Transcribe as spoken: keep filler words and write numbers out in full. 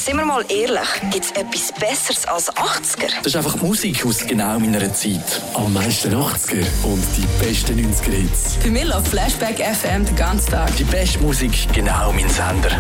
Sind wir mal ehrlich, gibt es etwas Besseres als achtziger? Das ist einfach Musik aus genau meiner Zeit. Am meisten achtziger und die besten neunziger Hits. Für mich läuft Flashback F M den ganzen Tag. Die beste Musik, genau mein Sender.